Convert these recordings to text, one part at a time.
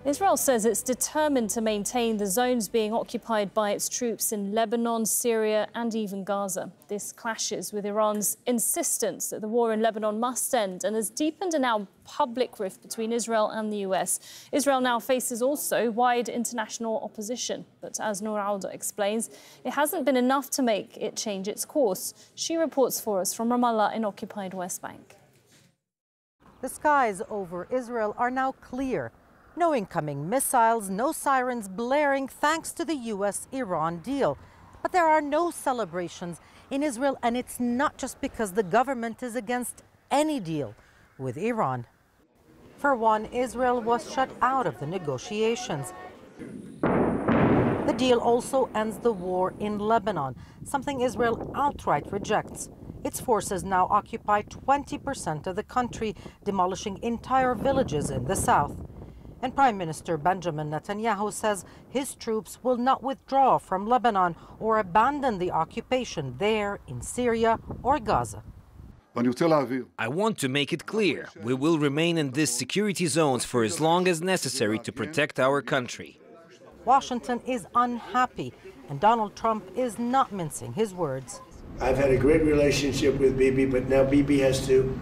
Israel says it's determined to maintain the zones being occupied by its troops in Lebanon, Syria and even Gaza. This clashes with Iran's insistence that the war in Lebanon must end and has deepened a now public rift between Israel and the US. Israel now faces also wide international opposition. But as Noor Auda explains, it hasn't been enough to make it change its course. She reports for us from Ramallah in occupied West Bank. The skies over Israel are now clear. No incoming missiles, no sirens blaring thanks to the US-Iran deal. But there are no celebrations in Israel, and it's not just because the government is against any deal with Iran. For one, Israel was shut out of the negotiations. The deal also ends the war in Lebanon, something Israel outright rejects. Its forces now occupy 20% of the country, demolishing entire villages in the south. And Prime Minister Benjamin Netanyahu says his troops will not withdraw from Lebanon or abandon the occupation there in Syria or Gaza. I want to make it clear, we will remain in these security zones for as long as necessary to protect our country. Washington is unhappy, and Donald Trump is not mincing his words. I've had a great relationship with Bibi, but now Bibi has to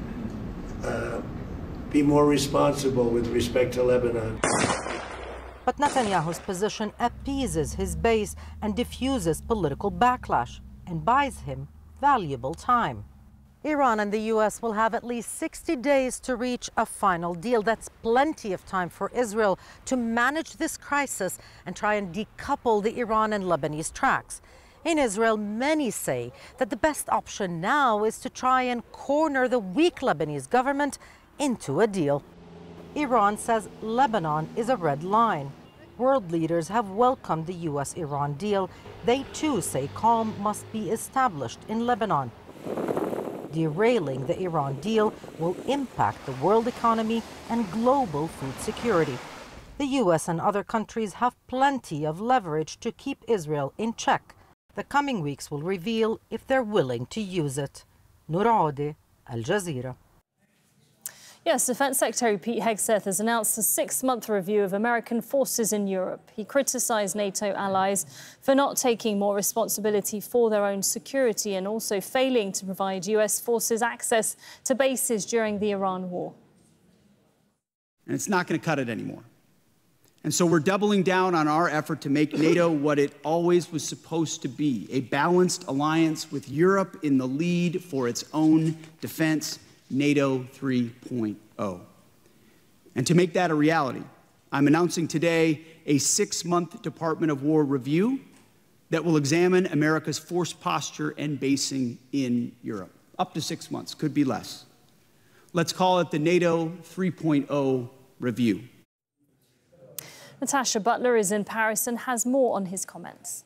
be more responsible with respect to Lebanon. But Netanyahu's position appeases his base and diffuses political backlash and buys him valuable time. Iran and the US will have at least 60 days to reach a final deal. That's plenty of time for Israel to manage this crisis and try and decouple the Iran and Lebanese tracks. In Israel, many say that the best option now is to try and corner the weak Lebanese government into a deal. Iran says Lebanon is a red line. World leaders have welcomed the US-Iran deal. They too say calm must be established in Lebanon. Derailing the Iran deal will impact the world economy and global food security. The US and other countries have plenty of leverage to keep Israel in check. The coming weeks will reveal if they're willing to use it. Noor Auda, Al Jazeera. Yes, Defence Secretary Pete Hegseth has announced a 6-month review of American forces in Europe. He criticised NATO allies for not taking more responsibility for their own security and also failing to provide US forces access to bases during the Iran war. And it's not going to cut it anymore. And so we're doubling down on our effort to make NATO what it always was supposed to be, a balanced alliance with Europe in the lead for its own defense, NATO 3.0. And to make that a reality, I'm announcing today a 6-month Department of War review that will examine America's force posture and basing in Europe. Up to 6 months, could be less. Let's call it the NATO 3.0 review. Natasha Butler is in Paris and has more on his comments.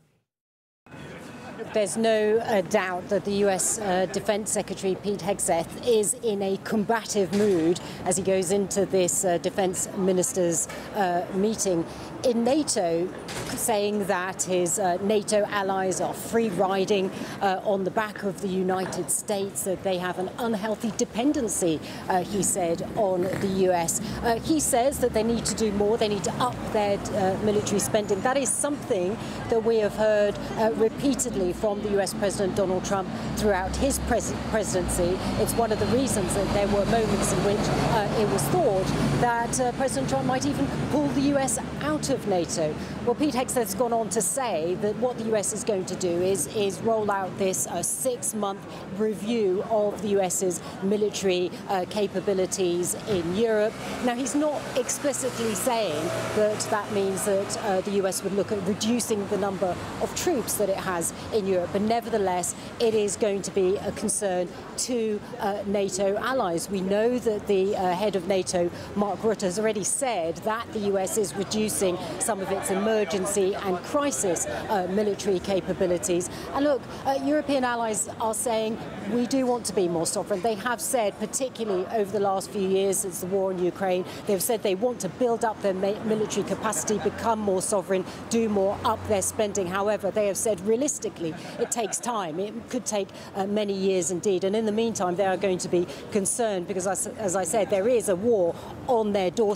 There's no doubt that the US Defense Secretary Pete Hegseth is in a combative mood as he goes into this defense ministers' meeting in NATO, saying that his NATO allies are free-riding on the back of the United States, that they have an unhealthy dependency, he said, on the US. He says that they need to do more, they need to up their military spending. That is something that we have heard repeatedly from the US President Donald Trump throughout his presidency. It's one of the reasons that there were moments in which it was thought that President Trump might even pull the US out of NATO. Well, Pete Hegseth's gone on to say that what the US is going to do is roll out this 6-month review of the US's military capabilities in Europe. Now, he's not explicitly saying that that means that the US would look at reducing the number of troops that it has in Europe, but nevertheless, it is going to be a concern to NATO allies. We know that the head of NATO, Mark Rutte, has already said that the US is reducing some of its emergency and crisis military capabilities. And look, European allies are saying we do want to be more sovereign. They have said, particularly over the last few years since the war in Ukraine, they've said they want to build up their military capacity, become more sovereign, do more, up their spending. However, they have said realistically it takes time. It could take many years indeed. And in the meantime, they are going to be concerned because, as I said, there is a war on their doorstep.